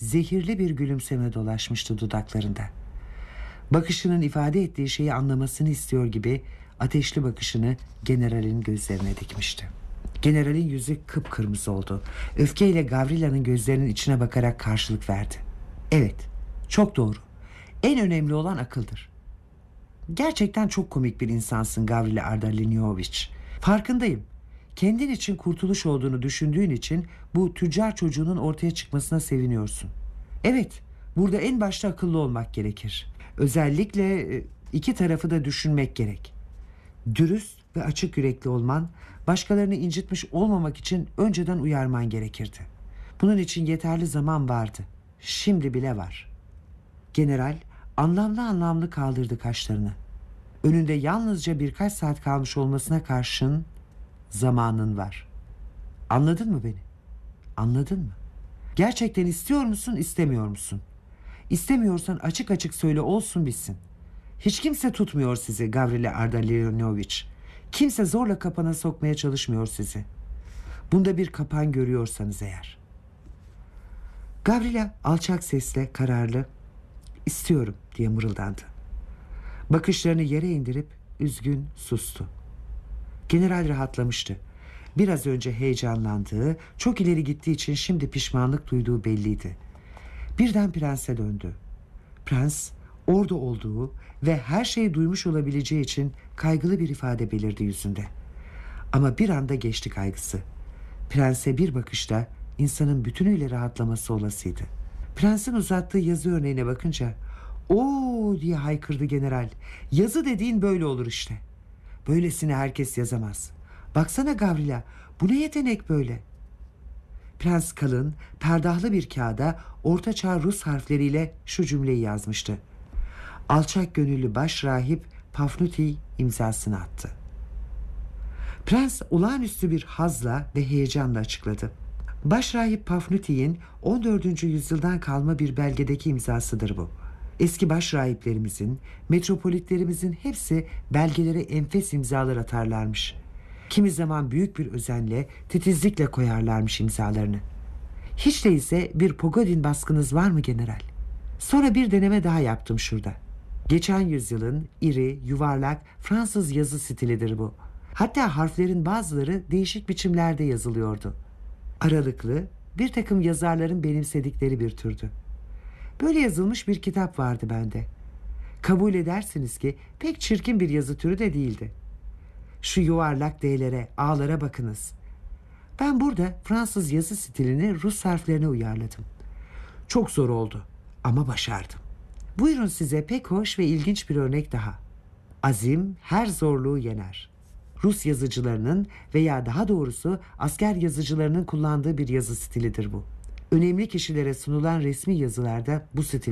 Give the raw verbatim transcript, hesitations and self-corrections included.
zehirli bir gülümseme dolaşmıştı dudaklarında. Bakışının ifade ettiği şeyi anlamasını istiyor gibi ateşli bakışını generalin gözlerine dikmişti. Generalin yüzü kıpkırmızı oldu. Öfkeyle Gavrila'nın gözlerinin içine bakarak karşılık verdi. Evet, çok doğru. En önemli olan akıldır. Gerçekten çok komik bir insansın Gavrila Ardalionovich. Farkındayım. Kendin için kurtuluş olduğunu düşündüğün için bu tüccar çocuğunun ortaya çıkmasına seviniyorsun. Evet, burada en başta akıllı olmak gerekir. Özellikle iki tarafı da düşünmek gerek. Dürüst ve açık yürekli olman, başkalarını incitmiş olmamak için önceden uyarman gerekirdi. Bunun için yeterli zaman vardı. Şimdi bile var. General anlamlı anlamlı kaldırdı kaşlarını. Önünde yalnızca birkaç saat kalmış olmasına karşın zamanın var. Anladın mı beni? Anladın mı? Gerçekten istiyor musun, istemiyor musun? İstemiyorsan açık açık söyle, olsun bitsin. Hiç kimse tutmuyor sizi Gavrila Ardalionovich. Kimse zorla kapana sokmaya çalışmıyor sizi. Bunda bir kapan görüyorsanız eğer. Gavrila alçak sesle kararlı "İstiyorum" diye mırıldandı. Bakışlarını yere indirip üzgün sustu. General rahatlamıştı. Biraz önce heyecanlandığı, çok ileri gittiği için şimdi pişmanlık duyduğu belliydi. Birden prense döndü. Prens orada olduğu ve her şeyi duymuş olabileceği için kaygılı bir ifade belirdi yüzünde. Ama bir anda geçti kaygısı. Prense bir bakışta insanın bütünüyle rahatlaması olasıydı. Prensin uzattığı yazı örneğine bakınca "Oo!" diye haykırdı general. "Yazı dediğin böyle olur işte. Böylesine herkes yazamaz. Baksana Gavrila, bu ne yetenek böyle?" Prens kalın, perdahlı bir kağıda ortaçağ Rus harfleriyle şu cümleyi yazmıştı: "Alçak gönüllü başrahip Pafnuti imzasını attı." Prens olağanüstü bir hazla ve heyecanla açıkladı. Başrahip Pafnuti'nin on dördüncü yüzyıldan kalma bir belgedeki imzasıdır bu. Eski başrahiplerimizin, metropolitlerimizin hepsi belgelere enfes imzalar atarlarmış. Kimi zaman büyük bir özenle, titizlikle koyarlarmış imzalarını. Hiç değilse bir Pogodin baskınız var mı general? Sonra bir deneme daha yaptım şurada. Geçen yüzyılın iri, yuvarlak Fransız yazı stilidir bu. Hatta harflerin bazıları değişik biçimlerde yazılıyordu. Aralıklı, bir takım yazarların benimsedikleri bir türdü. Böyle yazılmış bir kitap vardı bende. Kabul edersiniz ki pek çirkin bir yazı türü de değildi. Şu yuvarlak D'lere, A'lara bakınız. Ben burada Fransız yazı stilini Rus harflerine uyarladım. Çok zor oldu ama başardım. Buyurun size pek hoş ve ilginç bir örnek daha. Azim her zorluğu yener. Rus yazıcılarının veya daha doğrusu asker yazıcılarının kullandığı bir yazı stilidir bu. Önemli kişilere sunulan resmi yazılarda bu stil